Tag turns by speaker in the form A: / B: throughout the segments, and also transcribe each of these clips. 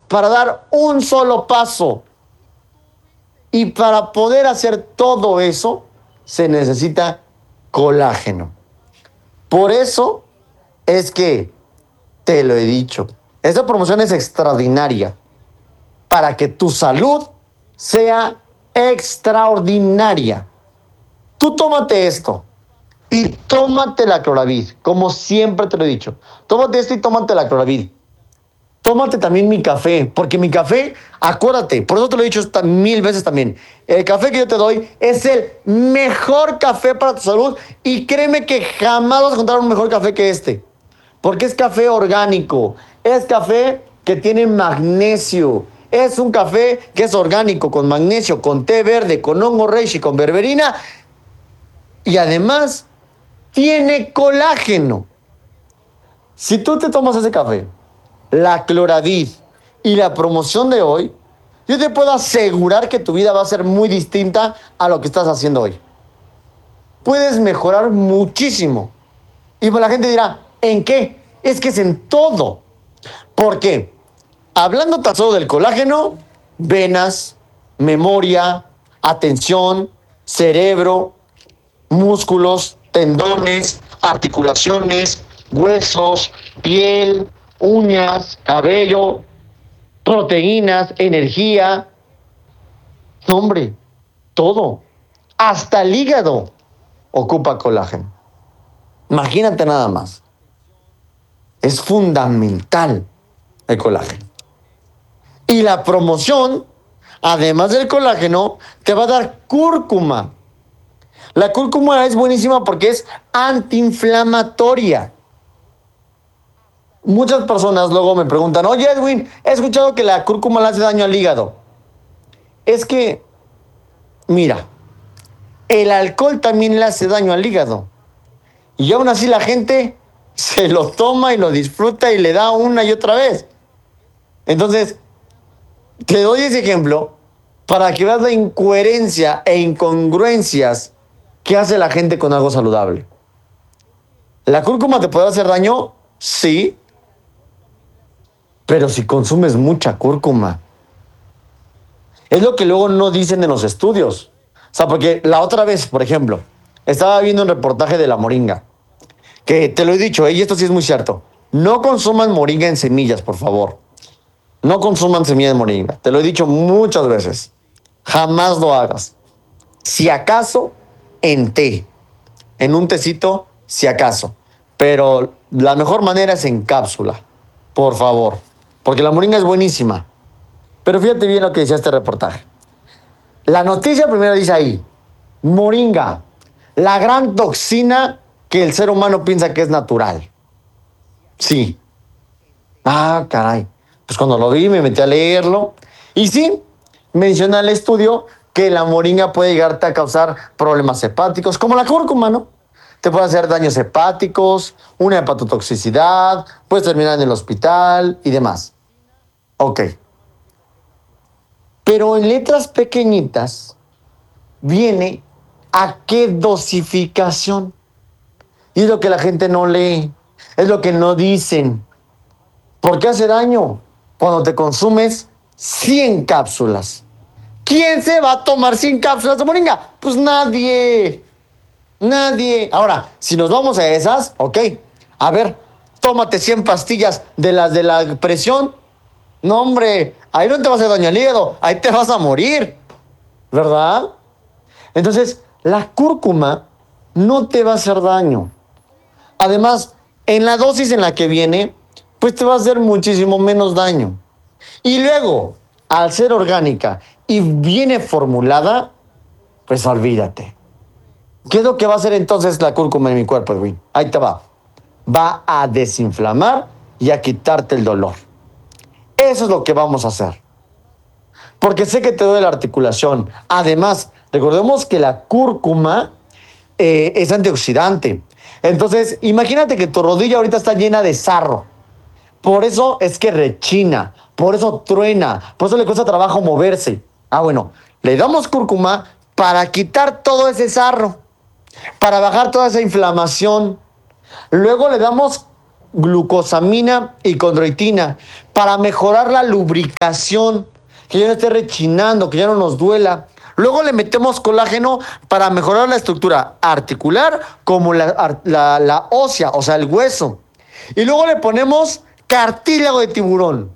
A: para dar un solo paso. Y para poder hacer todo eso, se necesita colágeno. Por eso es que, te lo he dicho, esta promoción es extraordinaria para que tu salud sea extraordinaria. Tú tómate esto y tómate la Cloravid, como siempre te lo he dicho. Tómate esto y tómate la Cloravid. Tómate también mi café, porque mi café, acuérdate, por eso te lo he dicho 1000 veces también. El café que yo te doy es el mejor café para tu salud y créeme que jamás vas a encontrar un mejor café que este. Porque es café orgánico, es café que tiene magnesio, es un café que es orgánico, con magnesio, con té verde, con hongo reishi, con berberina y además tiene colágeno. Si tú te tomas ese café, la Cloravid y la promoción de hoy, yo te puedo asegurar que tu vida va a ser muy distinta a lo que estás haciendo hoy. Puedes mejorar muchísimo. Y pues la gente dirá, ¿en qué? Es que es en todo. ¿Por qué? Hablando tan solo del colágeno, venas, memoria, atención, cerebro, músculos, tendones, articulaciones, huesos, piel, uñas, cabello, proteínas, energía. Hombre, todo. Hasta el hígado ocupa colágeno. Imagínate nada más. Es fundamental el colágeno. Y la promoción, además del colágeno, te va a dar cúrcuma. La cúrcuma es buenísima porque es antiinflamatoria. Muchas personas luego me preguntan, oye Edwin, he escuchado que la cúrcuma le hace daño al hígado. Es que, mira, el alcohol también le hace daño al hígado. Y aún así la gente se lo toma y lo disfruta y le da una y otra vez. Entonces, te doy ese ejemplo para que veas la incoherencia e incongruencias que hace la gente con algo saludable. ¿La cúrcuma te puede hacer daño? Sí. Pero si consumes mucha cúrcuma. Es lo que luego no dicen en los estudios. O sea, porque la otra vez, por ejemplo, estaba viendo un reportaje de la moringa. Que te lo he dicho, y esto sí es muy cierto. No consuman moringa en semillas, por favor. No consuman semillas de moringa. Te lo he dicho muchas veces. Jamás lo hagas. Si acaso, en té. En un tecito, si acaso. Pero la mejor manera es en cápsula. Por favor. Porque la moringa es buenísima. Pero fíjate bien lo que decía este reportaje. La noticia primero dice ahí, moringa, la gran toxina que el ser humano piensa que es natural. Sí. Ah, caray. Pues cuando lo vi me metí a leerlo. Y sí, menciona el estudio que la moringa puede llegarte a causar problemas hepáticos, como la cúrcuma, ¿no? Te puede hacer daños hepáticos, una hepatotoxicidad, puedes terminar en el hospital y demás. Ok. Pero en letras pequeñitas viene a qué dosificación. Y es lo que la gente no lee, es lo que no dicen. ¿Por qué hace daño? Cuando te consumes 100 cápsulas. ¿Quién se va a tomar 100 cápsulas de moringa? Pues nadie. Nadie. Ahora, si nos vamos a esas, ok. A ver, tómate 100 pastillas de las de la presión. No, hombre, ahí no te va a hacer daño al hígado, ahí te vas a morir, ¿verdad? Entonces, la cúrcuma no te va a hacer daño. Además, en la dosis en la que viene, pues te va a hacer muchísimo menos daño. Y luego, al ser orgánica y viene formulada, pues olvídate. ¿Qué es lo que va a hacer entonces la cúrcuma en mi cuerpo, Edwin? Ahí te va. Va a desinflamar y a quitarte el dolor. Eso es lo que vamos a hacer. Porque sé que te duele la articulación. Además, recordemos que la cúrcuma es antioxidante. Entonces, imagínate que tu rodilla ahorita está llena de sarro. Por eso es que rechina, por eso truena, por eso le cuesta trabajo moverse. Ah, bueno, le damos cúrcuma para quitar todo ese sarro, para bajar toda esa inflamación. Luego le damos glucosamina y condroitina para mejorar la lubricación, que ya no esté rechinando, que ya no nos duela. Luego le metemos colágeno para mejorar la estructura articular como la ósea, o sea, el hueso. Y luego le ponemos cartílago de tiburón.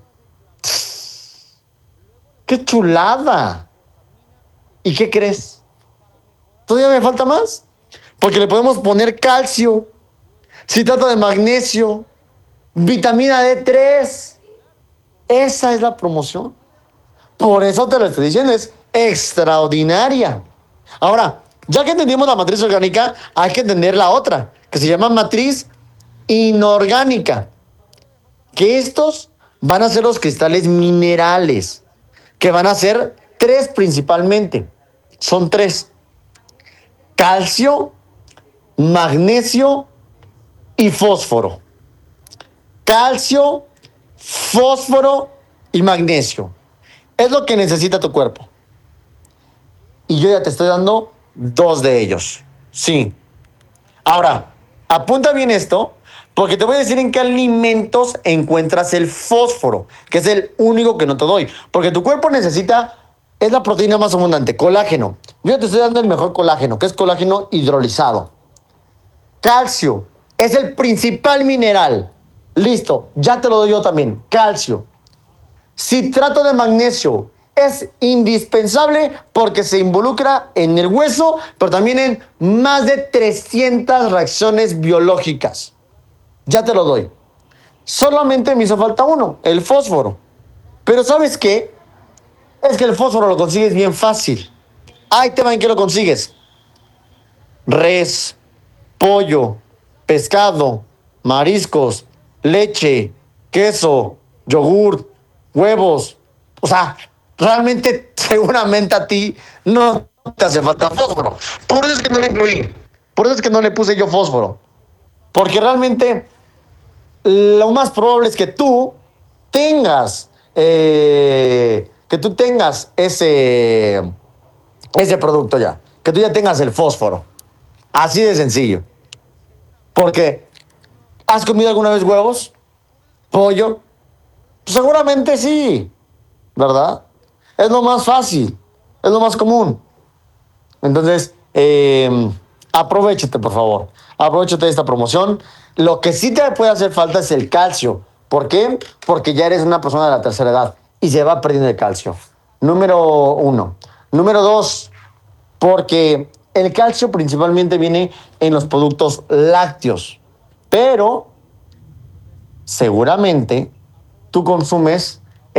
A: ¡Qué chulada! ¿Y qué crees? ¿Todavía me falta más? Porque le podemos poner calcio, citrato de magnesio, vitamina D3. Esa es la promoción. Por eso te lo estoy diciendo, es extraordinaria. Ahora, ya que entendimos la matriz orgánica, hay que entender la otra, que se llama matriz inorgánica. Que estos van a ser los cristales minerales, que van a ser 3 principalmente. Son 3. Calcio, magnesio y fósforo. Calcio, fósforo y magnesio. Es lo que necesita tu cuerpo. Y yo ya te estoy dando 2 de ellos. Sí. Ahora, apunta bien esto, porque te voy a decir en qué alimentos encuentras el fósforo, que es el único que no te doy. Porque tu cuerpo necesita, es la proteína más abundante, colágeno. Yo te estoy dando el mejor colágeno, que es colágeno hidrolizado. Calcio, es el principal mineral. Listo, ya te lo doy yo también, calcio. Citrato de magnesio es indispensable porque se involucra en el hueso, pero también en más de 300 reacciones biológicas. Ya te lo doy. Solamente me hizo falta uno, el fósforo. Pero ¿sabes qué? Es que el fósforo lo consigues bien fácil. Ahí te va en qué lo consigues. Res, pollo, pescado, mariscos, leche, queso, yogur, huevos. O sea, realmente, seguramente a ti no te hace falta fósforo. Por eso es que no le incluí. Por eso es que no le puse yo fósforo. Porque realmente lo más probable es que tú tengas, ese producto ya. Que tú ya tengas el fósforo. Así de sencillo. Porque, ¿has comido alguna vez huevos? ¿Pollo? Pues seguramente sí, ¿verdad? Es lo más fácil, es lo más común. Entonces, aprovéchate, por favor. Aprovéchate de esta promoción. Lo que sí te puede hacer falta es el calcio. ¿Por qué? Porque ya eres una persona de la tercera edad y se va perdiendo el calcio. Número 1. Número 2, porque el calcio principalmente viene en los productos lácteos. Pero seguramente tú consumes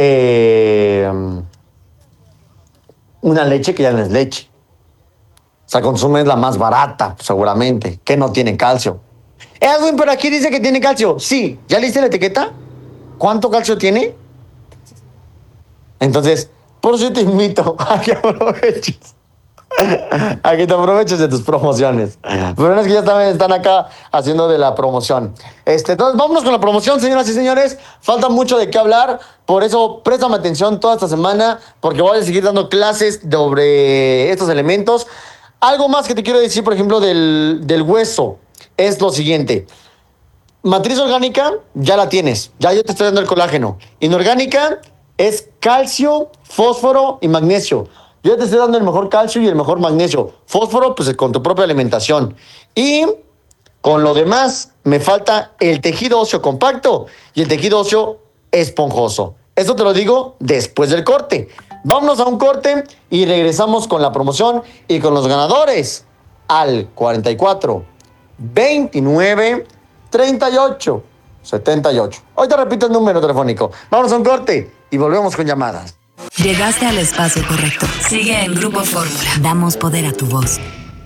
A: una leche que ya no es leche. O sea, consumes la más barata, seguramente, que no tiene calcio. Edwin, pero aquí dice que tiene calcio. Sí, ¿ya leíste la etiqueta? ¿Cuánto calcio tiene? Entonces, por eso yo te invito a que aproveches. A que te aproveches de tus promociones. Pero es que ya están acá haciendo de la promoción. Entonces, vámonos con la promoción, señoras y señores. Falta mucho de qué hablar. Por eso, préstame atención toda esta semana, porque voy a seguir dando clases sobre estos elementos. Algo más que te quiero decir, por ejemplo, del hueso, es lo siguiente. Matriz orgánica, ya la tienes. Ya yo te estoy dando el colágeno. Inorgánica es calcio, fósforo y magnesio. Yo te estoy dando el mejor calcio y el mejor magnesio. Fósforo, pues con tu propia alimentación. Y con lo demás, me falta el tejido óseo compacto y el tejido óseo esponjoso. Eso te lo digo después del corte. Vámonos a un corte y regresamos con la promoción y con los ganadores al 44 29 38 78. Hoy te repito el número telefónico. Vámonos a un corte y volvemos con llamadas.
B: Llegaste al espacio correcto. Sigue en Grupo Fórmula. Damos poder a tu voz.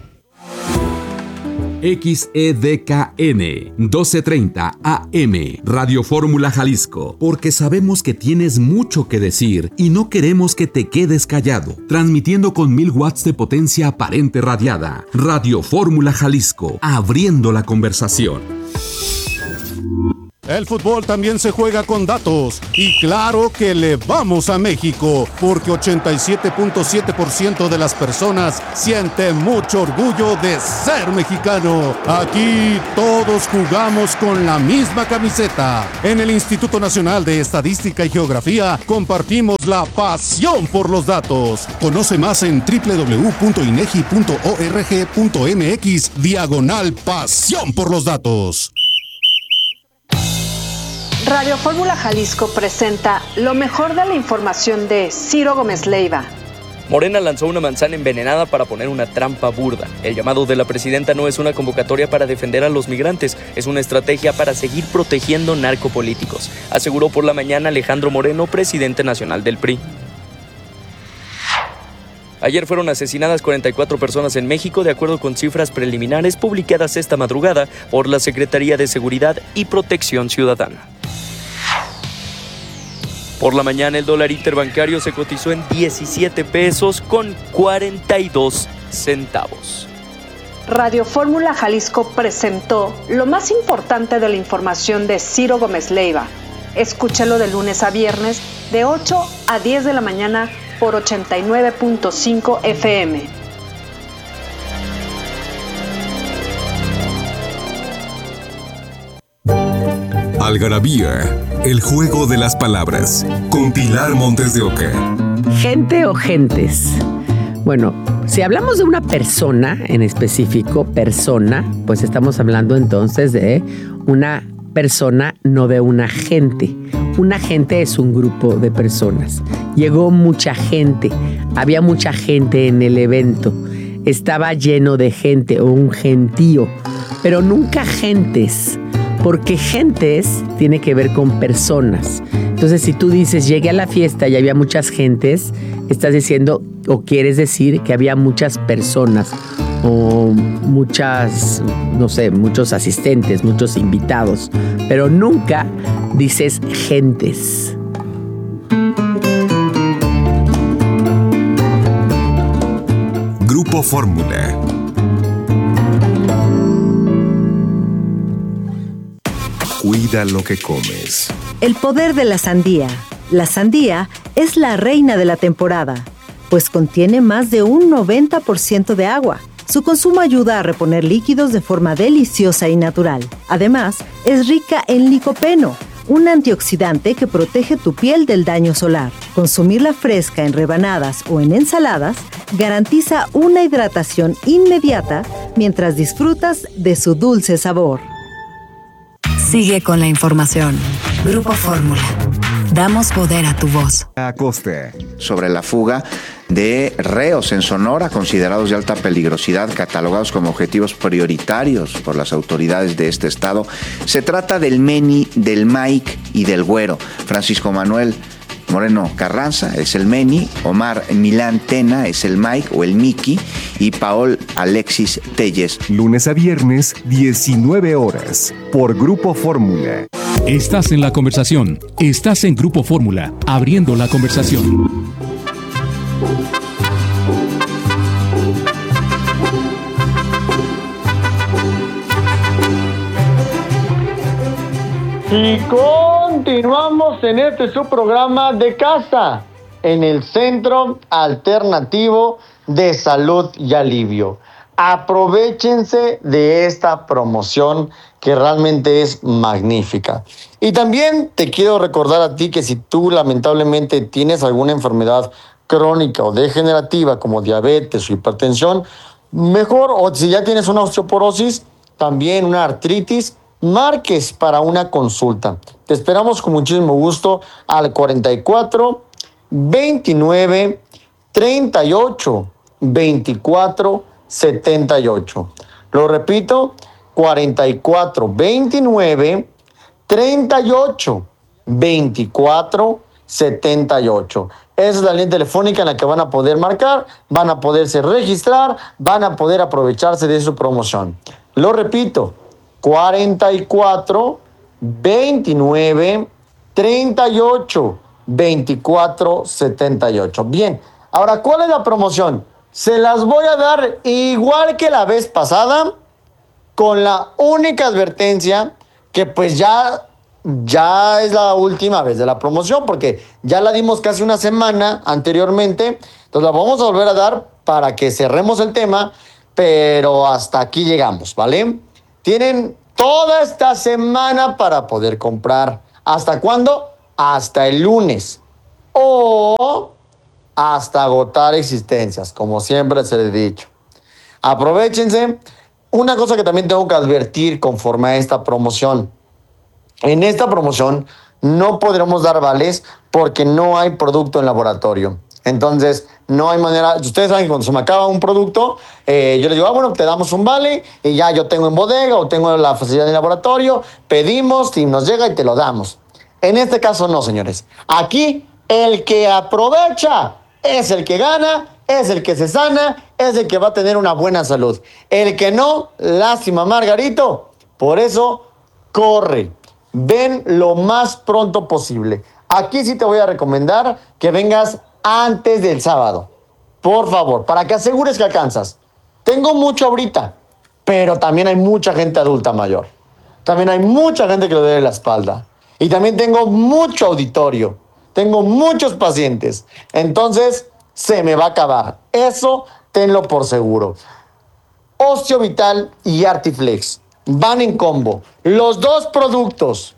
C: XEDKN 1230 AM Radio Fórmula Jalisco, porque sabemos que tienes mucho que decir y no queremos que te quedes callado. Transmitiendo con 1000 watts de potencia aparente radiada. Radio Fórmula Jalisco, abriendo la conversación.
D: El fútbol también se juega con datos y claro que le vamos a México porque 87.7% de las personas siente mucho orgullo de ser mexicano. Aquí todos jugamos con la misma camiseta. En el Instituto Nacional de Estadística y Geografía compartimos la pasión por los datos. Conoce más en www.inegi.org.mx/pasión por los datos.
E: Radio Fórmula Jalisco presenta lo mejor de la información de Ciro Gómez Leiva.
F: Morena lanzó una manzana envenenada para poner una trampa burda. El llamado de la presidenta no es una convocatoria para defender a los migrantes, es una estrategia para seguir protegiendo narcopolíticos, aseguró por la mañana Alejandro Moreno, presidente nacional del PRI. Ayer fueron asesinadas 44 personas en México, de acuerdo con cifras preliminares publicadas esta madrugada por la Secretaría de Seguridad y Protección Ciudadana. Por la mañana el dólar interbancario se cotizó en 17 pesos con 42 centavos.
E: Radio Fórmula Jalisco presentó lo más importante de la información de Ciro Gómez Leiva. Escúchalo de lunes a viernes de 8 a 10 de la mañana por 89.5 FM.
G: Algarabía, el juego de las palabras, con Pilar Montes de Oca.
H: Gente o gentes. Bueno, si hablamos de una persona en específico, pues estamos hablando entonces de una persona, no de una gente. Una gente es un grupo de personas. Llegó mucha gente, había mucha gente en el evento. Estaba lleno de gente o un gentío, pero nunca gentes. Porque gentes tiene que ver con personas. Entonces, si tú dices, llegué a la fiesta y había muchas gentes, estás diciendo o quieres decir que había muchas personas o muchas, no sé, muchos asistentes, muchos invitados, pero nunca dices gentes.
G: Grupo Fórmula. Cuida lo que comes.
I: El poder de la sandía. La sandía es la reina de la temporada, pues contiene más de un 90% de agua. Su consumo ayuda a reponer líquidos de forma deliciosa y natural. Además, es rica en licopeno, un antioxidante que protege tu piel del daño solar. Consumirla fresca en rebanadas o en ensaladas garantiza una hidratación inmediata mientras disfrutas de su dulce sabor.
B: Sigue con la información. Grupo Fórmula. Damos poder a tu voz.
J: Acosta. Sobre la fuga de reos en Sonora considerados de alta peligrosidad, catalogados como objetivos prioritarios por las autoridades de este estado. Se trata del Meni, del Mike y del Güero. Francisco Manuel Moreno Carranza es el Meni, Omar Milán Tena es el Mike o el Mickey y Paul Alexis Telles.
G: Lunes a viernes, 19 horas, por Grupo Fórmula.
K: Estás en la conversación. Estás en Grupo Fórmula, abriendo la conversación.
A: Y continuamos en este subprograma de casa, en el Centro Alternativo de Salud y Alivio. Aprovéchense de esta promoción que realmente es magnífica. Y también te quiero recordar a ti que si tú lamentablemente tienes alguna enfermedad crónica o degenerativa como diabetes o hipertensión, mejor, o si ya tienes una osteoporosis, también una artritis, marques para una consulta. Te esperamos con muchísimo gusto al 44 29 38 24 78. Lo repito, 44 29 38 24 78. Esa es la línea telefónica en la que van a poder marcar, van a poderse registrar, van a poder aprovecharse de su promoción. Lo repito, 44 29 38 24 78. Bien, ahora, ¿cuál es la promoción? Se las voy a dar igual que la vez pasada, con la única advertencia que pues ya ya es la última vez de la promoción porque ya la dimos casi una semana anteriormente. Entonces la vamos a volver a dar para que cerremos el tema, pero hasta aquí llegamos, ¿vale? Tienen toda esta semana para poder comprar. ¿Hasta cuándo? Hasta el lunes. O hasta agotar existencias, como siempre se les he dicho. Aprovechense. Una cosa que también tengo que advertir conforme a esta promoción. En esta promoción no podremos dar vales porque no hay producto en laboratorio. Entonces, no hay manera. Ustedes saben que cuando se me acaba un producto, yo les digo, bueno, te damos un vale y ya yo tengo en bodega o tengo la facilidad en laboratorio, pedimos y nos llega y te lo damos. En este caso no, señores. Aquí el que aprovecha es el que gana, es el que se sana, es el que va a tener una buena salud. El que no, lástima, Margarito. Por eso, corre. Ven lo más pronto posible. Aquí sí te voy a recomendar que vengas antes del sábado. Por favor, para que asegures que alcanzas. Tengo mucho ahorita, pero también hay mucha gente adulta mayor. También hay mucha gente que le duele la espalda. Y también tengo mucho auditorio. Tengo muchos pacientes. Entonces, se me va a acabar. Eso tenlo por seguro. Osteovital y Artiflex van en combo. Los dos productos.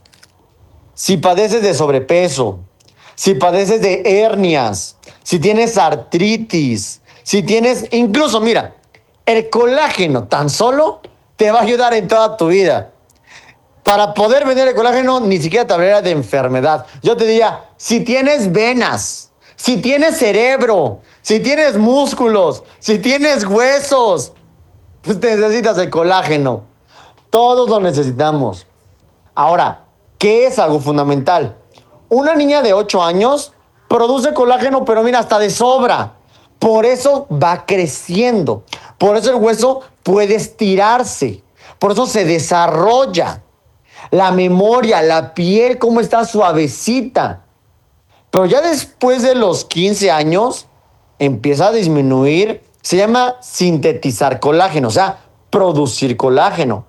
A: Si padeces de sobrepeso, si padeces de hernias, si tienes artritis, si tienes, incluso, mira, el colágeno tan solo te va a ayudar en toda tu vida. Para poder vender el colágeno, ni siquiera te hablaría de enfermedad. Yo te diría, si tienes venas, si tienes cerebro, si tienes músculos, si tienes huesos, pues te necesitas el colágeno. Todos lo necesitamos. Ahora, ¿qué es algo fundamental? Una niña de 8 años produce colágeno, pero mira, hasta de sobra. Por eso va creciendo. Por eso el hueso puede estirarse. Por eso se desarrolla. La memoria, la piel, cómo está suavecita. Pero ya después de los 15 años, empieza a disminuir. Se llama sintetizar colágeno, o sea, producir colágeno.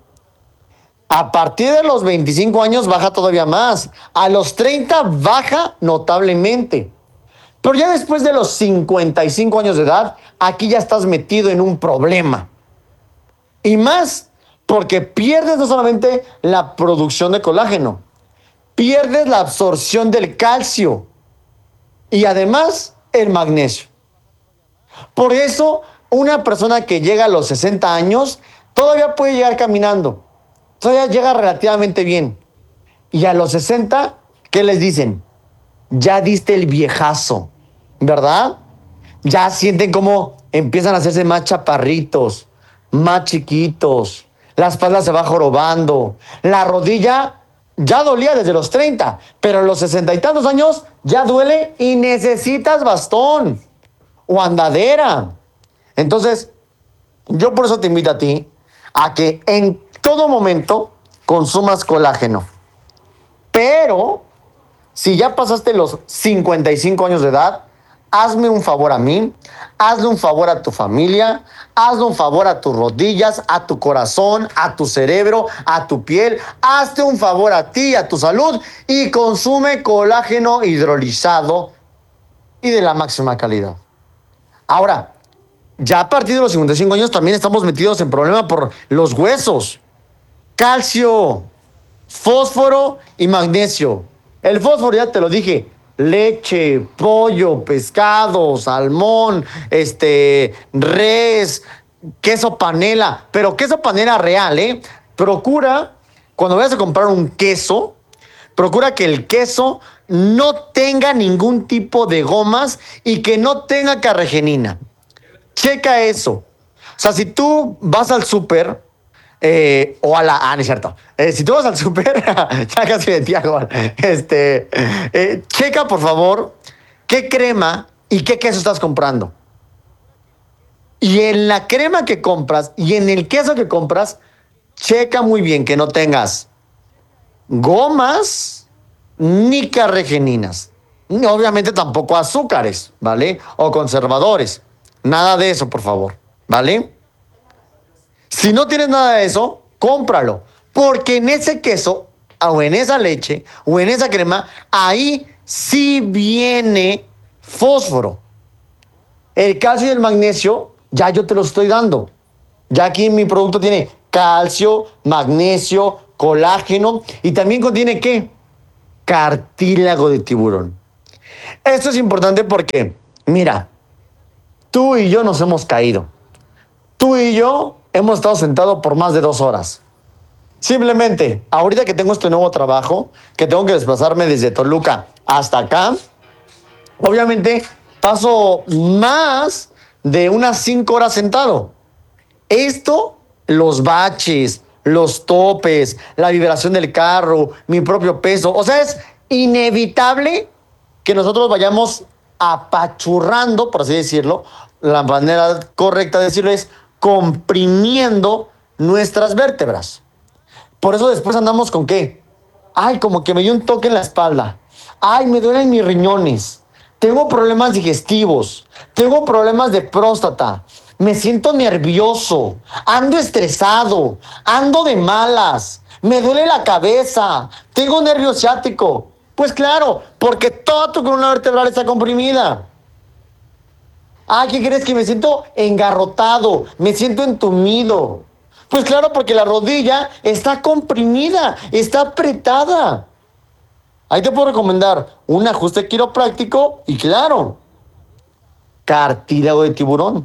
A: A partir de los 25 años baja todavía más. A los 30 baja notablemente. Pero ya después de los 55 años de edad, aquí ya estás metido en un problema. Y más porque pierdes no solamente la producción de colágeno, pierdes la absorción del calcio y además el magnesio. Por eso, una persona que llega a los 60 años todavía puede llegar caminando. Todavía llega relativamente bien. Y a los 60, ¿qué les dicen? Ya diste el viejazo, ¿verdad? Ya sienten cómo empiezan a hacerse más chaparritos, más chiquitos. La espalda se va jorobando. La rodilla ya dolía desde los 30, pero a los 60 y tantos años ya duele y necesitas bastón o andadera. Entonces, yo por eso te invito a ti a que en todo momento consumas colágeno. Pero, si ya pasaste los 55 años de edad, hazme un favor a mí, hazle un favor a tu familia, hazle un favor a tus rodillas, a tu corazón, a tu cerebro, a tu piel, hazte un favor a ti, a tu salud y consume colágeno hidrolizado y de la máxima calidad. Ahora, ya a partir de los 55 años también estamos metidos en problemas por los huesos. Calcio, fósforo y magnesio. El fósforo ya te lo dije. Leche, pollo, pescado, salmón, res, queso panela. Pero queso panela real, ¿eh? Procura, cuando vayas a comprar un queso, procura que el queso no tenga ningún tipo de gomas y que no tenga carragenina. Checa eso. O sea, si tú vas al súper o a la... Ah, no es cierto. Si tú vas al súper, ya casi de Tiago, checa, por favor, qué crema y qué queso estás comprando. Y en la crema que compras y en el queso que compras, checa muy bien que no tengas gomas ni carrageninas. Obviamente tampoco azúcares, ¿vale? O conservadores. Nada de eso, por favor, ¿vale? Si no tienes nada de eso, cómpralo. Porque en ese queso o en esa leche o en esa crema, ahí sí viene fósforo. El calcio y el magnesio ya yo te lo estoy dando. Ya aquí mi producto tiene calcio, magnesio, colágeno y también contiene ¿qué? Cartílago de tiburón. Esto es importante porque, mira, tú y yo nos hemos caído. Tú y yo hemos estado sentados por más de 2 horas. Simplemente, ahorita que tengo este nuevo trabajo, que tengo que desplazarme desde Toluca hasta acá, obviamente paso más de unas 5 horas sentado. Esto, los baches, los topes, la vibración del carro, mi propio peso. O sea, es inevitable que nosotros vayamos apachurrando, por así decirlo. La manera correcta de decirlo es comprimiendo nuestras vértebras. Por eso después andamos con ¿qué? Ay, como que me dio un toque en la espalda. Ay, me duelen mis riñones. Tengo problemas digestivos. Tengo problemas de próstata. Me siento nervioso. Ando estresado. Ando de malas. Me duele la cabeza. Tengo nervio ciático. Pues claro, porque toda tu columna vertebral está comprimida. Ah, ¿qué crees? Que me siento engarrotado. Me siento entumido. Pues claro, porque la rodilla está comprimida, está apretada. Ahí te puedo recomendar un ajuste quiropráctico y claro, cartílago de tiburón.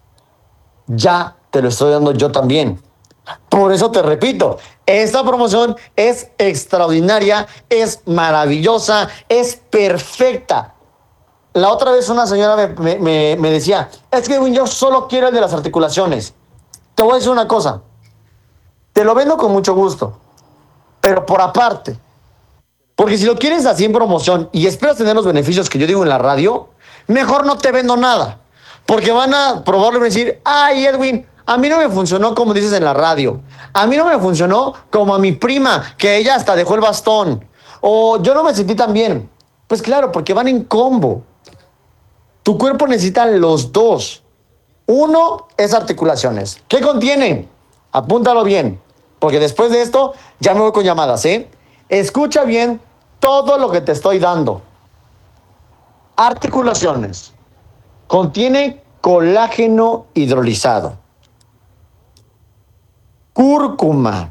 A: Ya te lo estoy dando yo también. Por eso te repito, esta promoción es extraordinaria, es maravillosa, es perfecta. La otra vez una señora me decía, es que yo solo quiero el de las articulaciones. Te voy a decir una cosa. Te lo vendo con mucho gusto, pero por aparte. Porque si lo quieres así en promoción y esperas tener los beneficios que yo digo en la radio, mejor no te vendo nada. Porque van a probarlo y decir, ay, Edwin, a mí no me funcionó como dices en la radio. A mí no me funcionó como a mi prima, que ella hasta dejó el bastón. O yo no me sentí tan bien. Pues claro, porque van en combo. Tu cuerpo necesita los dos. Uno es articulaciones. ¿Qué contiene? Apúntalo bien. Porque después de esto ya me voy con llamadas, ¿eh? Escucha bien todo lo que te estoy dando. Articulaciones. Contiene colágeno hidrolizado. Cúrcuma.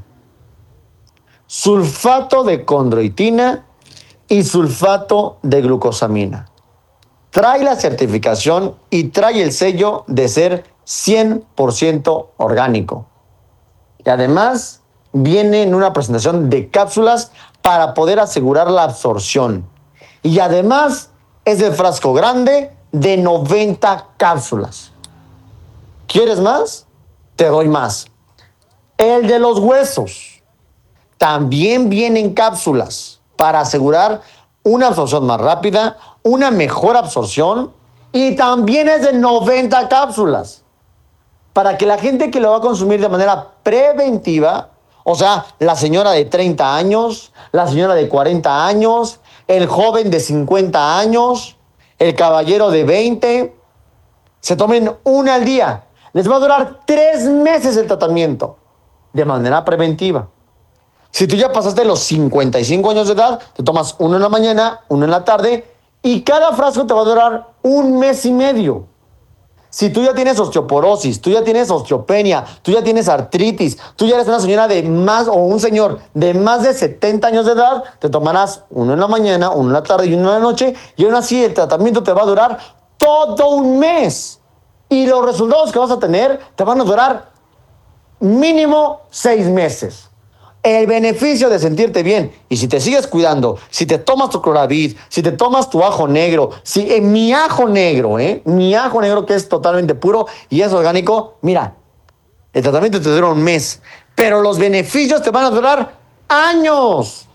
A: Sulfato de condroitina y sulfato de glucosamina. Trae la certificación y trae el sello de ser 100% orgánico. Y además viene en una presentación de cápsulas para poder asegurar la absorción. Y además es el frasco grande de 90 cápsulas. ¿Quieres más? Te doy más. El de los huesos también viene en cápsulas para asegurar una absorción más rápida, una mejor absorción y también es de 90 cápsulas. Para que la gente que lo va a consumir de manera preventiva, o sea, la señora de 30 años, la señora de 40 años, el joven de 50 años, el caballero de 20, se tomen una al día. Les va a durar 3 meses el tratamiento de manera preventiva. Si tú ya pasaste los 55 años de edad, te tomas uno en la mañana, uno en la tarde y cada frasco te va a durar 1 mes y medio. Si tú ya tienes osteoporosis, tú ya tienes osteopenia, tú ya tienes artritis, tú ya eres una señora de más o un señor de más de 70 años de edad, te tomarás uno en la mañana, uno en la tarde y uno en la noche y aún así el tratamiento te va a durar todo 1 mes. Y los resultados que vas a tener te van a durar mínimo 6 meses. El beneficio de sentirte bien, y si te sigues cuidando, si te tomas tu Cloravid, si te tomas tu ajo negro, mi ajo negro, mi ajo negro que es totalmente puro y es orgánico, mira, el tratamiento te dura 1 mes, pero los beneficios te van a durar años,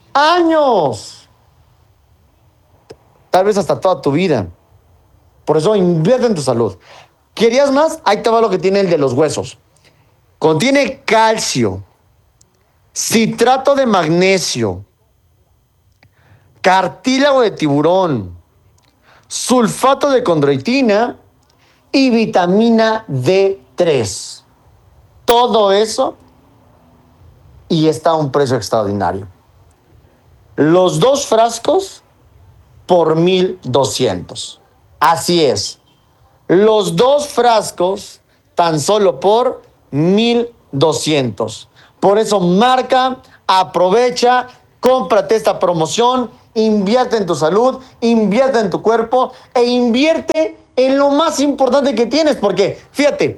A: tal vez hasta toda tu vida. Por eso invierte en tu salud. ¿Querías más? Ahí te va lo que tiene el de los huesos. Contiene calcio, citrato de magnesio, cartílago de tiburón, sulfato de condroitina y vitamina D3. Todo eso y está a un precio extraordinario. Los 2 frascos por 1,200. Así es. Los 2 frascos tan solo por 1,200. Por eso marca, aprovecha, cómprate esta promoción, invierte en tu salud, invierte en tu cuerpo e invierte en lo más importante que tienes. Porque, fíjate,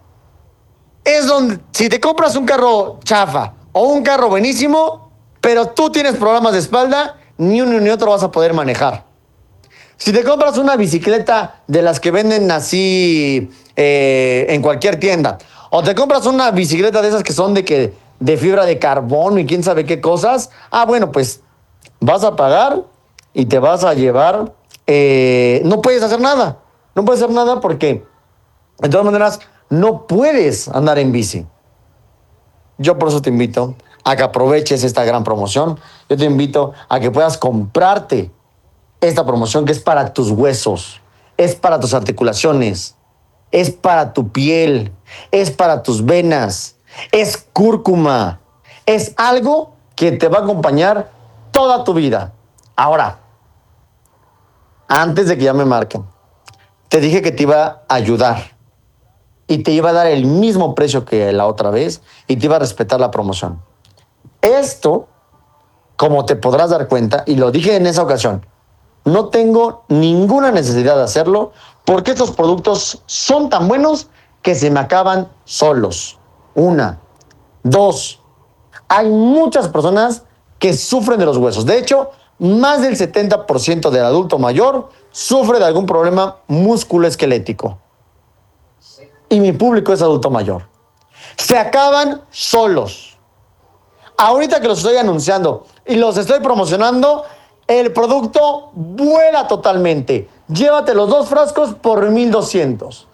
A: es donde, si te compras un carro chafa o un carro buenísimo, pero tú tienes problemas de espalda, ni uno ni otro vas a poder manejar. Si te compras una bicicleta de las que venden así en cualquier tienda, o te compras una bicicleta de esas que son de fibra de carbono y quién sabe qué cosas, bueno, pues vas a pagar y te vas a llevar, no puedes hacer nada. No puedes hacer nada porque, de todas maneras, no puedes andar en bici. Yo por eso te invito a que aproveches esta gran promoción. Yo te invito a que puedas comprarte esta promoción que es para tus huesos, es para tus articulaciones, es para tu piel, es para tus venas, es cúrcuma, es algo que te va a acompañar toda tu vida. Ahora, antes de que ya me marquen, te dije que te iba a ayudar y te iba a dar el mismo precio que la otra vez y te iba a respetar la promoción. Esto, como te podrás dar cuenta, y lo dije en esa ocasión, no tengo ninguna necesidad de hacerlo porque estos productos son tan buenos que se me acaban solos. 1, 2. Hay muchas personas que sufren de los huesos. De hecho, más del 70% del adulto mayor sufre de algún problema musculoesquelético. Y mi público es adulto mayor. Se acaban solos. Ahorita que los estoy anunciando y los estoy promocionando, el producto vuela totalmente. Llévate los 2 frascos por 1,200.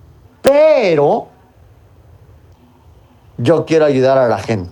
A: Pero yo quiero ayudar a la gente.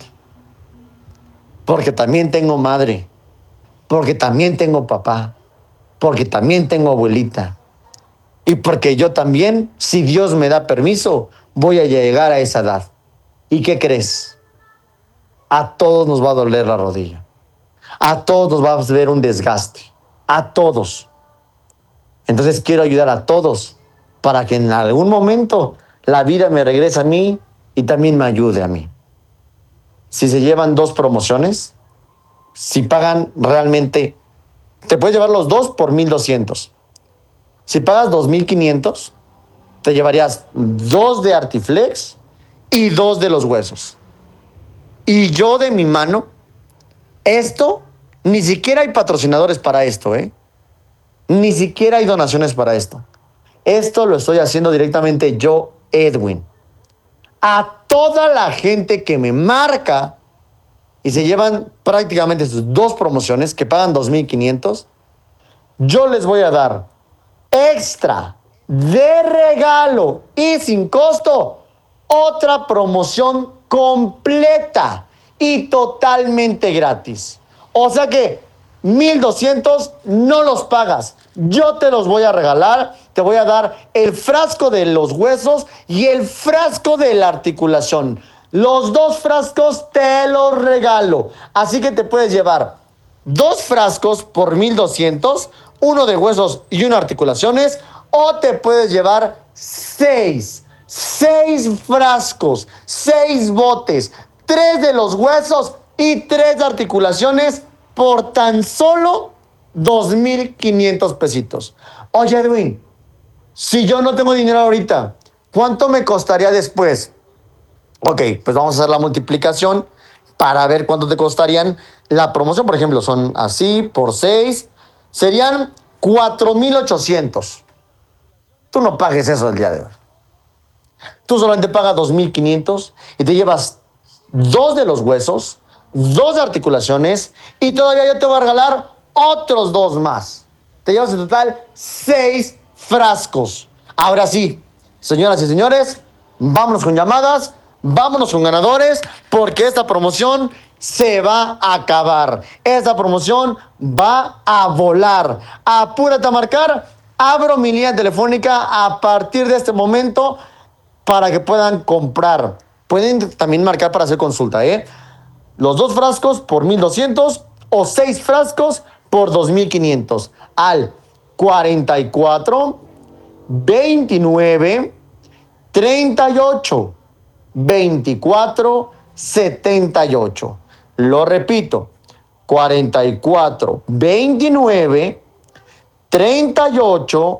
A: Porque también tengo madre. Porque también tengo papá. Porque también tengo abuelita. Y porque yo también, si Dios me da permiso, voy a llegar a esa edad. ¿Y qué crees? A todos nos va a doler la rodilla. A todos nos va a ver un desgaste. A todos. Entonces quiero ayudar a todos para que en algún momento la vida me regrese a mí y también me ayude a mí. Si se llevan 2 promociones, si pagan realmente, te puedes llevar los 2 por 1,200. Si pagas 2,500, te llevarías 2 de Artiflex y 2 de los huesos. Y yo de mi mano, esto, ni siquiera hay patrocinadores para esto, Ni siquiera hay donaciones para esto. Esto lo estoy haciendo directamente yo, Edwin. A toda la gente que me marca y se llevan prácticamente sus 2 promociones que pagan 2,500, yo les voy a dar extra, de regalo y sin costo, otra promoción completa y totalmente gratis. O sea que 1,200 no los pagas. Yo te los voy a regalar. Te voy a dar el frasco de los huesos y el frasco de la articulación. Los 2 frascos te los regalo. Así que te puedes llevar 2 frascos por 1,200, uno de huesos y uno de articulaciones, o te puedes llevar 6 frascos, 6 botes, 3 de los huesos y 3 de articulaciones por tan solo 2,500 pesitos. Oye, Edwin, si yo no tengo dinero ahorita, ¿cuánto me costaría después? Ok, pues vamos a hacer la multiplicación para ver cuánto te costarían. La promoción, por ejemplo, son así, por 6, serían 4,800. Tú no pagues eso el día de hoy. Tú solamente pagas 2,500 y te llevas 2 de los huesos, 2 de articulaciones y todavía yo te voy a regalar otros 2 más. Te llevas en total 6 frascos. Ahora sí, señoras y señores, vámonos con llamadas, vámonos con ganadores, porque esta promoción se va a acabar. Esta promoción va a volar. Apúrate a marcar. Abro mi línea telefónica a partir de este momento para que puedan comprar. Pueden también marcar para hacer consulta, Los 2 frascos por 1,200 o 6 frascos por 2,500 al 44 29 38 24 78. Lo repito, 44 29 38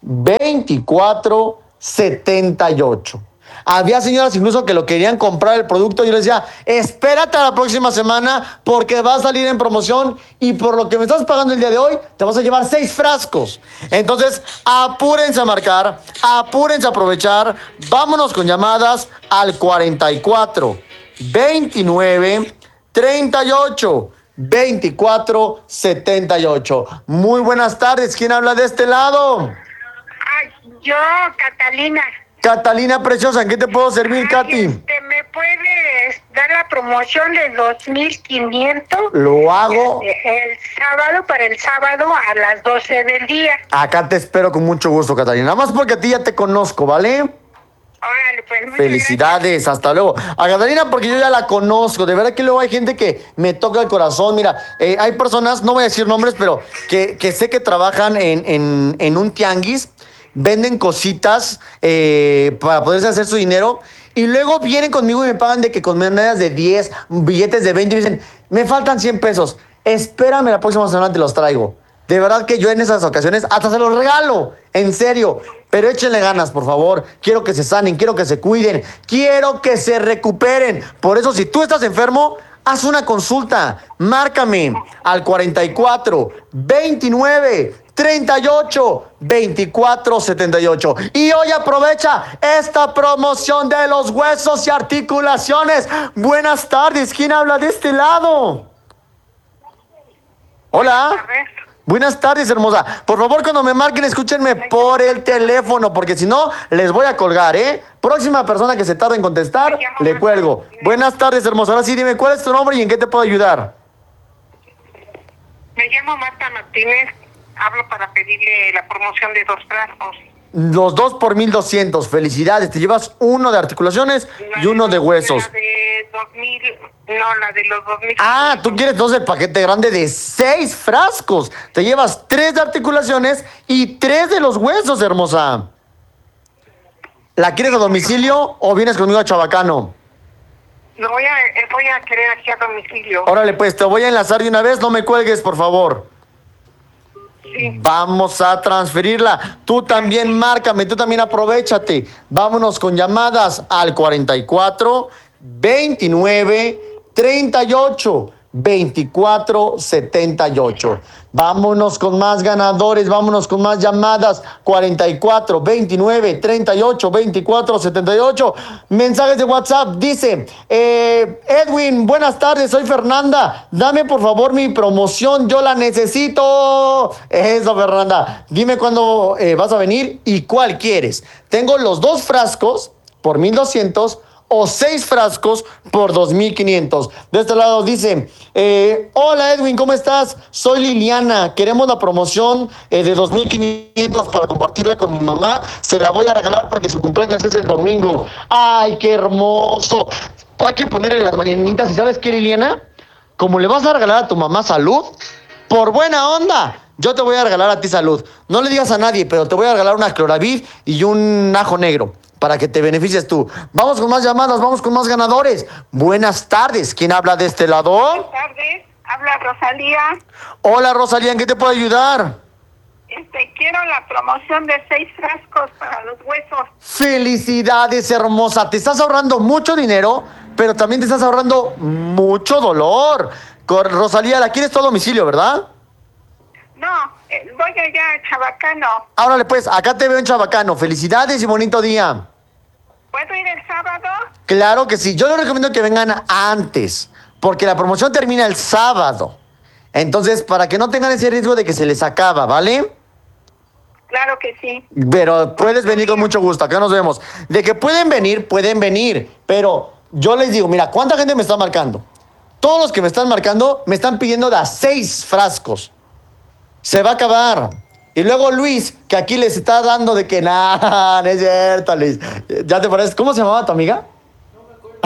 A: 24 78. Había señoras incluso que lo querían comprar el producto y yo les decía, espérate a la próxima semana porque va a salir en promoción y por lo que me estás pagando el día de hoy te vas a llevar 6 frascos. Entonces apúrense a marcar, apúrense a aprovechar. Vámonos con llamadas al 44 29 38 24 78. Muy buenas tardes. ¿Quién habla de este lado?
L: Ay, yo, Catalina.
A: Catalina preciosa, ¿en qué te puedo servir, Katy?
L: ¿Me puedes dar la promoción de 2,500?
A: Lo hago.
L: El sábado, para el sábado a las 12 del día.
A: Acá te espero con mucho gusto, Catalina. Nada más porque a ti ya te conozco, ¿vale?
L: Órale, pues.
A: Felicidades, gracias. Hasta luego. A Catalina porque yo ya la conozco. De verdad que luego hay gente que me toca el corazón. Mira, hay personas, no voy a decir nombres, pero que sé que trabajan en un tianguis. Venden cositas para poderse hacer su dinero y luego vienen conmigo y me pagan de que con monedas de 10, billetes de 20 y dicen, me faltan 100 pesos, espérame la próxima semana te los traigo. De verdad que yo en esas ocasiones hasta se los regalo, en serio, pero échenle ganas, por favor. Quiero que se sanen, quiero que se cuiden, quiero que se recuperen. Por eso, si tú estás enfermo, haz una consulta, márcame al 44 29 38 24 78. Y hoy aprovecha esta promoción de los huesos y articulaciones. Buenas tardes, ¿quién habla de este lado? Hola. Buenas tardes, hermosa. Por favor, cuando me marquen, escúchenme por el teléfono, porque si no, les voy a colgar, ¿eh? Próxima persona que se tarde en contestar, le cuelgo. Buenas tardes, hermosa. Ahora sí, dime, ¿cuál es tu nombre y en qué te puedo ayudar?
L: Me llamo Marta Martínez. Hablo para pedirle la promoción de 2 frascos.
A: Los 2 por 1,200. Felicidades. Te llevas uno de articulaciones y uno de huesos.
L: La de 2,000. No, la de los 2,000.
A: Ah, tú quieres entonces el paquete grande de 6 frascos. Te llevas 3 de articulaciones y 3 de los huesos, hermosa. ¿La quieres a domicilio o vienes conmigo a Chabacano?
L: Voy a querer aquí a domicilio.
A: Órale, pues te voy a enlazar de una vez. No me cuelgues, por favor. Sí. Vamos a transferirla. Tú también márcame, tú también aprovéchate. Vámonos con llamadas al 44 29 38 24 78. Vámonos con más ganadores, vámonos con más llamadas. 44 29 38 24 78. Mensajes de WhatsApp. Dice Edwin, buenas tardes, soy Fernanda. Dame por favor mi promoción, yo la necesito. Eso, Fernanda. Dime cuándo vas a venir y cuál quieres. Tengo los 2 frascos por 1,200 o 6 frascos por 2,500. De este lado dice, hola Edwin, ¿cómo estás? Soy Liliana, queremos la promoción de 2,500 para compartirla con mi mamá. Se la voy a regalar porque su cumpleaños es el domingo. ¡Ay, qué hermoso! Hay que ponerle las mañanitas. ¿Y sabes qué, Liliana? Como le vas a regalar a tu mamá salud, por buena onda, yo te voy a regalar a ti salud. No le digas a nadie, pero te voy a regalar una Cloravid y un ajo negro, para que te beneficies tú. Vamos con más llamadas, vamos con más ganadores. Buenas tardes, ¿quién habla de este lado?
L: Buenas tardes, habla Rosalía.
A: Hola Rosalía, ¿en qué te puedo ayudar?
L: Quiero la promoción de 6 frascos para los huesos.
A: Felicidades, hermosa. Te estás ahorrando mucho dinero, pero también te estás ahorrando mucho dolor. Rosalía, ¿la quieres todo a domicilio, verdad?
L: No, voy allá a Chabacano.
A: Órale, pues, acá te veo en Chabacano. Felicidades y bonito día.
L: ¿Puedo ir el sábado?
A: Claro que sí. Yo les recomiendo que vengan antes, porque la promoción termina el sábado. Entonces, para que no tengan ese riesgo de que se les acaba, ¿vale?
L: Claro que sí.
A: Pero puedes venir con mucho gusto. Acá nos vemos. De que pueden venir. Pero yo les digo, mira, ¿cuánta gente me está marcando? Todos los que me están marcando me están pidiendo de a 6 frascos. Se va a acabar. Y luego Luis, que aquí les está dando de que nada, no es cierto, Luis. Ya te parece. ¿Cómo se llamaba tu amiga? No me acuerdo.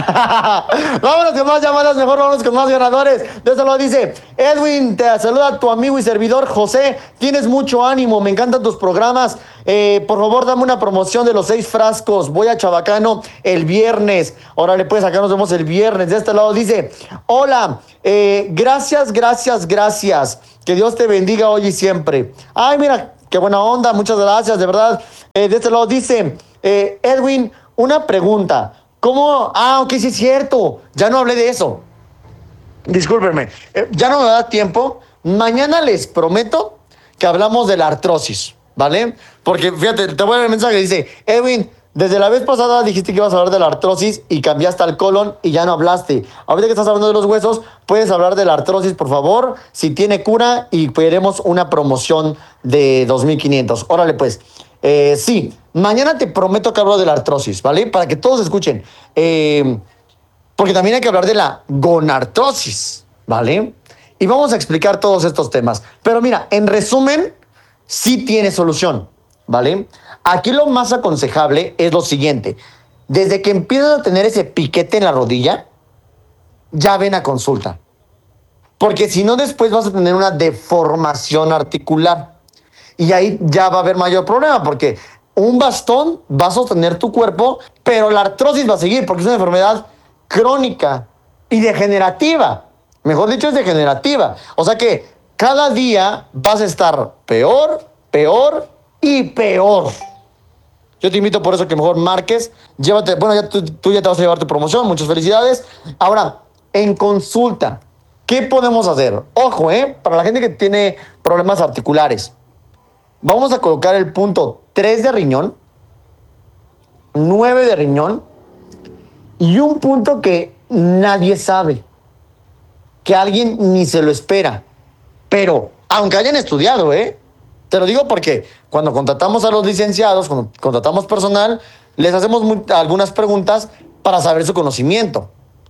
A: Vámonos con más llamadas, mejor vámonos con más ganadores. De eso lo dice Edwin, te saluda tu amigo y servidor José. Tienes mucho ánimo, me encantan tus programas. Por favor, dame una promoción de los 6 frascos. Voy a Chabacano el viernes. Órale, pues acá nos vemos el viernes. De este lado dice, hola, gracias. Que Dios te bendiga hoy y siempre. Ay, mira, qué buena onda, muchas gracias, de verdad. De este lado dice, Edwin, una pregunta. ¿Cómo? Ok, sí es cierto. Ya no hablé de eso. Discúlpenme. Ya no me da tiempo. Mañana les prometo que hablamos de la artrosis, ¿vale? Porque, fíjate, te voy a dar el mensaje que dice, Edwin, desde la vez pasada dijiste que ibas a hablar de la artrosis y cambiaste al colon y ya no hablaste. Ahorita que estás hablando de los huesos, puedes hablar de la artrosis, por favor, si tiene cura y pediremos una promoción de 2,500. Órale, pues. Sí, mañana te prometo que hablo de la artrosis, ¿vale? Para que todos escuchen. Porque también hay que hablar de la gonartrosis, ¿vale? Y vamos a explicar todos estos temas. Pero mira, en resumen, sí tiene solución, ¿vale? Aquí lo más aconsejable es lo siguiente. Desde que empiezas a tener ese piquete en la rodilla, ya ven a consulta. Porque si no, después vas a tener una deformación articular. Y ahí ya va a haber mayor problema, porque un bastón va a sostener tu cuerpo, pero la artrosis va a seguir, porque es una enfermedad crónica y degenerativa. Mejor dicho, es degenerativa. O sea que cada día vas a estar peor y peor. Yo te invito por eso que mejor marques. Llévate, bueno, ya tú ya te vas a llevar tu promoción. Muchas felicidades. Ahora, en consulta, ¿qué podemos hacer? Ojo, para la gente que tiene problemas articulares. Vamos a colocar el punto 3 de riñón, 9 de riñón y un punto que nadie sabe, que alguien ni se lo espera. Pero, aunque hayan estudiado, te lo digo porque cuando contratamos a los licenciados, cuando contratamos personal, les hacemos algunas preguntas para saber su conocimiento.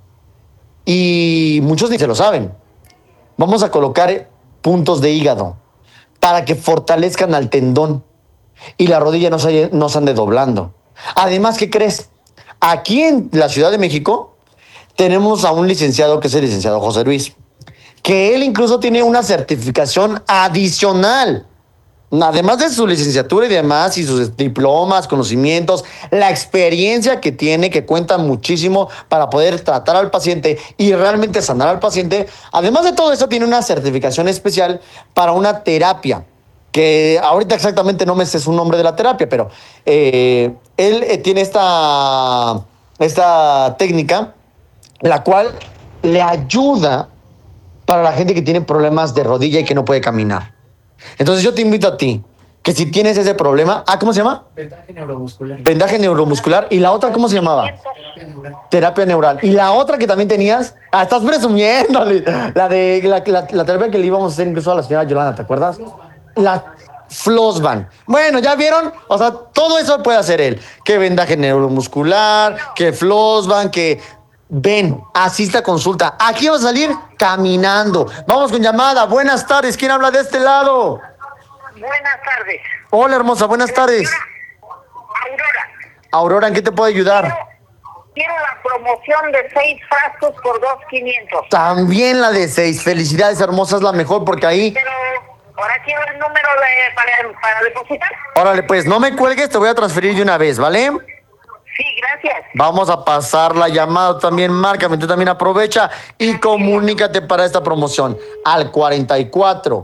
A: Y muchos ni se lo saben. Vamos a colocar puntos de hígado para que fortalezcan al tendón y la rodilla no se ande doblando. Además, ¿qué crees? Aquí en la Ciudad de México tenemos a un licenciado que es el licenciado José Luis, que él incluso tiene una certificación adicional. Además de su licenciatura y demás, y sus diplomas, conocimientos, la experiencia que tiene, que cuenta muchísimo para poder tratar al paciente y realmente sanar al paciente. Además de todo eso, tiene una certificación especial para una terapia, que ahorita exactamente no me sé su nombre de la terapia, pero él tiene esta técnica, la cual le ayuda para la gente que tiene problemas de rodilla y que no puede caminar. Entonces yo te invito a ti, que si tienes ese problema, ¿cómo se llama?
M: Vendaje neuromuscular.
A: Vendaje neuromuscular. ¿Y la otra cómo se llamaba? Terapia neural. ¿Y la otra que también tenías? Estás presumiendo. La terapia que le íbamos a hacer incluso a la señora Yolanda, ¿te acuerdas? La Flossban. Bueno, ¿ya vieron? O sea, todo eso puede hacer él. Que vendaje neuromuscular, que Flossban, que... Ven, asista a consulta. Aquí vamos a salir caminando. Vamos con llamada. Buenas tardes. ¿Quién habla de este lado?
L: Buenas tardes.
A: Hola, hermosa. Buenas tardes. Aurora, ¿en qué te puedo ayudar?
L: Quiero la promoción de 6 frascos por 2,500.
A: También la de 6. Felicidades, hermosa. Es la mejor porque ahí...
L: Pero ahora quiero el número para depositar.
A: Órale, pues no me cuelgues. Te voy a transferir de una vez, ¿vale?
L: Sí, gracias.
A: Vamos a pasar la llamada. También márcame, tú también aprovecha y comunícate para esta promoción al 44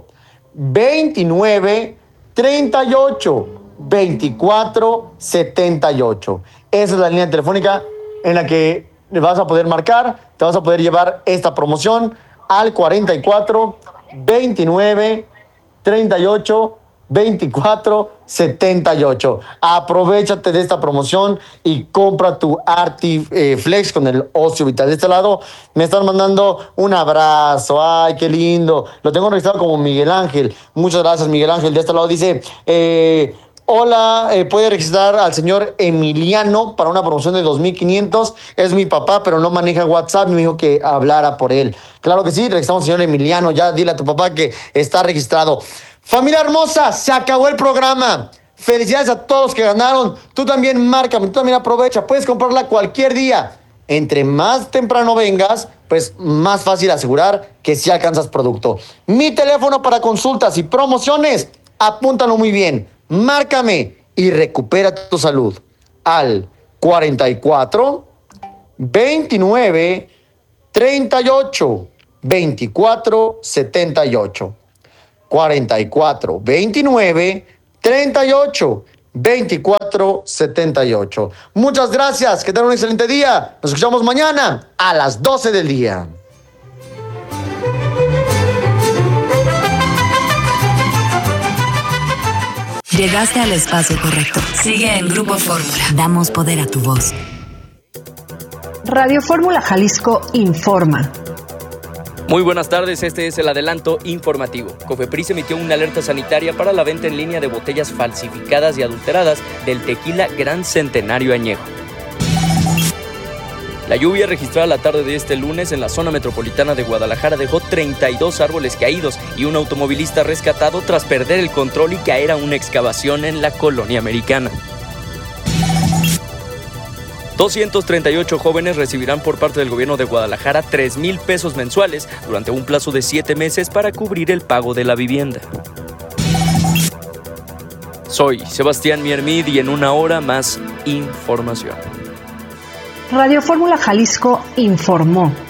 A: 29 38 24 78. Esa es la línea telefónica en la que vas a poder marcar, te vas a poder llevar esta promoción al 44 29 38 2478. Aprovechate de esta promoción y compra tu Artiflex con el Ocio Vital. De este lado me están mandando un abrazo. Ay, qué lindo. Lo tengo registrado como Miguel Ángel. Muchas gracias, Miguel Ángel. De este lado dice... Hola, puede registrar al señor Emiliano para una promoción de 2,500. Es mi papá, pero no maneja WhatsApp. Me dijo que hablara por él. Claro que sí, registramos al señor Emiliano. Ya dile a tu papá que está registrado. Familia hermosa, se acabó el programa. Felicidades a todos que ganaron. Tú también márcame, tú también aprovecha. Puedes comprarla cualquier día. Entre más temprano vengas, pues más fácil asegurar que sí alcanzas producto. Mi teléfono para consultas y promociones, apúntalo muy bien. Márcame y recupera tu salud al 44 29 38 24 78. 44 29 38 24 78. Muchas gracias, que tengan un excelente día. Nos escuchamos mañana a las 12 del día.
B: Llegaste al espacio correcto. Sigue en Grupo Fórmula. Damos poder a tu voz.
E: Radio Fórmula Jalisco informa.
F: Muy buenas tardes, este es el adelanto informativo. Cofepris emitió una alerta sanitaria para la venta en línea de botellas falsificadas y adulteradas del tequila Gran Centenario Añejo. La lluvia registrada la tarde de este lunes en la zona metropolitana de Guadalajara dejó 32 árboles caídos y un automovilista rescatado tras perder el control y caer a una excavación en la colonia americana. 238 jóvenes recibirán por parte del gobierno de Guadalajara 3,000 pesos mensuales durante un plazo de 7 meses para cubrir el pago de la vivienda. Soy Sebastián Miermid y en una hora más información.
E: Radio Fórmula Jalisco informó.